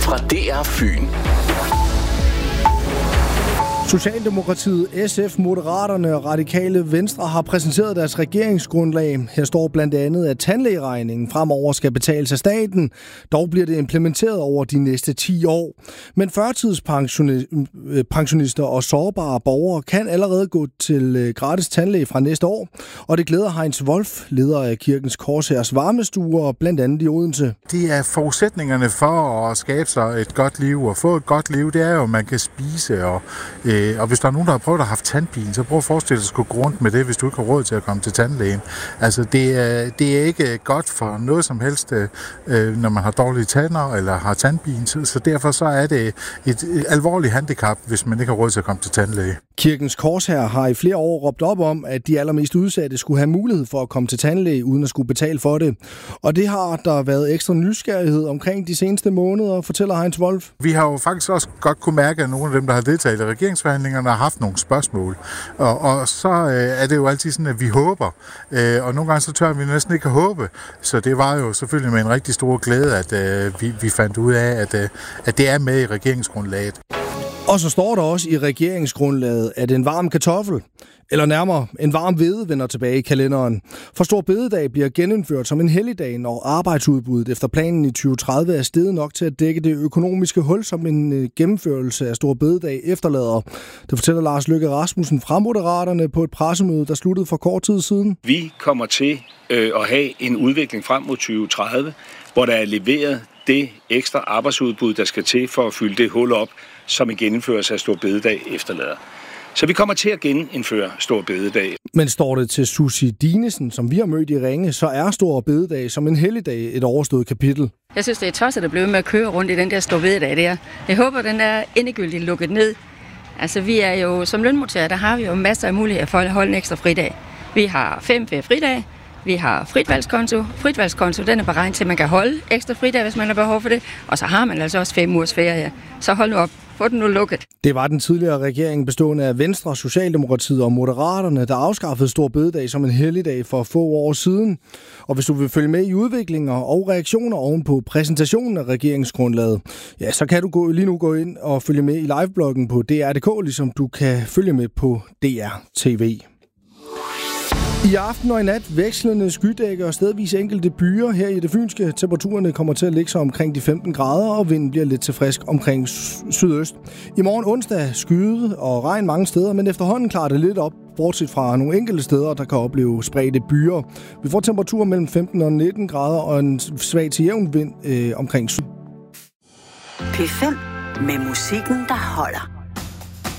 fra DR Fyn. Socialdemokratiet, SF, Moderaterne og Radikale Venstre har præsenteret deres regeringsgrundlag. Her står blandt andet, at tandlægeregningen fremover skal betales af staten. Dog bliver det implementeret over de næste 10 år. Men førtidspensionister og sårbare borgere kan allerede gå til gratis tandlæge fra næste år. Og det glæder Heinz Wolf, leder af Kirkens Korshærs varmestuer, blandt andet i Odense. Det er forudsætningerne for at skabe sig et godt liv og få et godt liv. Det er jo, at man kan spise og hvis der er nogen, der har prøvet at have tandpine, så prøv at forestille dig at gå rundt med det, hvis du ikke har råd til at komme til tandlægen. Altså, det er ikke godt for noget som helst, når man har dårlige tænder eller har tandpine. Så derfor så er det et alvorligt handicap, hvis man ikke har råd til at komme til tandlæge. Kirkens Korshær har i flere år råbt op om, at de allermest udsatte skulle have mulighed for at komme til tandlæge, uden at skulle betale for det. Og det har der været ekstra nysgerrighed omkring de seneste måneder, fortæller Heinz Wolf. Vi har jo faktisk også godt kunne mærke, at nogle af dem, der har deltaget i regeringsforhandlingerne, har haft nogle spørgsmål. Og så er det jo altid sådan, at vi håber. Og nogle gange så tør vi næsten ikke at håbe. Så det var jo selvfølgelig med en rigtig stor glæde, at vi fandt ud af, at det er med i regeringsgrundlaget. Og så står der også i regeringsgrundlaget, at en varm kartoffel, eller nærmere en varm hvede, vender tilbage i kalenderen. For Store Bededag bliver genindført som en helligdag, når arbejdsudbuddet efter planen i 2030 er steget nok til at dække det økonomiske hul, som en gennemførelse af Store Bededag efterlader. Det fortæller Lars Løkke Rasmussen fra Moderaterne på et pressemøde, der sluttede for kort tid siden. Vi kommer til at have en udvikling frem mod 2030, hvor der er leveret det ekstra arbejdsudbud, der skal til for at fylde det hul op, som en genindførelse af Store Bededag efterlader. Så vi kommer til at genindføre Store Bededag. Men står det til Susie Dinesen, som vi har mødt i Ringe, så er Store Bededag som en helligdag et overstået kapitel. Jeg synes, det er tosset at blive med at køre rundt i den der Store Bededag der. Jeg håber, den er endegyldigt lukket ned. Altså, vi er jo som lønmodtagere, der har vi jo masser af muligheder for at holde en ekstra fridag. Vi har 5 fridage. Vi har fritvalgskonto. Fritvalgskonto, den er beregnet til, at man kan holde ekstra fridag, hvis man har behov for det. Og så har man altså også 5 ugers ferie. Så hold nu op. Få den nu lukket. Det var den tidligere regering bestående af Venstre, Socialdemokratiet og Moderaterne, der afskaffede Store Bededag som en helligdag for få år siden. Og hvis du vil følge med i udviklinger og reaktioner ovenpå præsentationen af regeringsgrundlaget, ja, så kan du lige nu gå ind og følge med i livebloggen på DR.dk, ligesom du kan følge med på DR TV. I aften og i nat vekslende skydække og stedvis enkelte byer her i det fynske. Temperaturerne kommer til at ligge sig omkring de 15 grader, og vinden bliver lidt til frisk omkring sydøst. I morgen onsdag skyde og regn mange steder, men efterhånden klarer det lidt op, bortset fra nogle enkelte steder, der kan opleve spredte byer. Vi får temperaturer mellem 15 og 19 grader og en svag til jævn vind omkring syd. P5 med musikken, der holder.